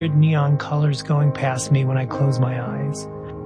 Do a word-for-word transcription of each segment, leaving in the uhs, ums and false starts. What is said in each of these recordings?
neon colors going past me when I close my eyes.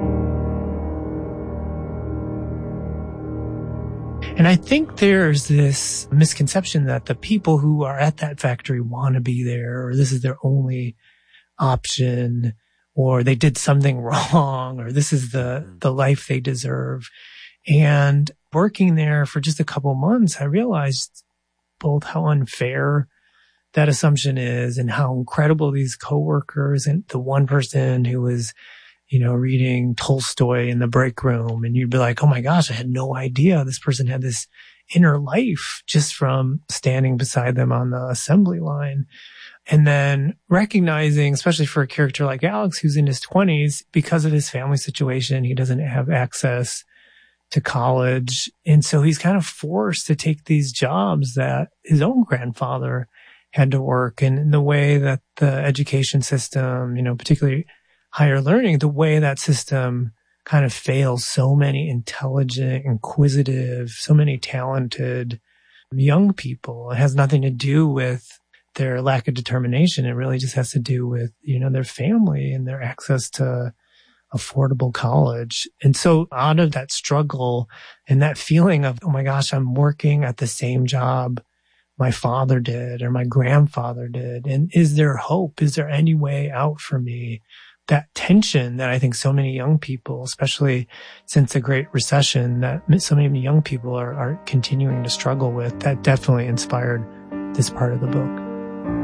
And I think there's this misconception that the people who are at that factory want to be there, or this is their only option, or they did something wrong, or this is the, the life they deserve. And working there for just a couple months, I realized both how unfair that assumption is and how incredible these coworkers, and the one person who was, you know, reading Tolstoy in the break room, and you'd be like, oh my gosh, I had no idea this person had this inner life just from standing beside them on the assembly line. And then recognizing, especially for a character like Alex, who's in his twenties, because of his family situation, he doesn't have access to college. And so he's kind of forced to take these jobs that his own grandfather had to work. And in the way that the education system, you know, particularly higher learning, the way that system kind of fails so many intelligent, inquisitive, so many talented young people. It has nothing to do with their lack of determination. It really just has to do with, you know, their family and their access to affordable college. And so out of that struggle and that feeling of, oh my gosh, I'm working at the same job my father did or my grandfather did. And is there hope? Is there any way out for me? That tension that I think so many young people, especially since the Great Recession, that so many young people are, are continuing to struggle with, that definitely inspired this part of the book.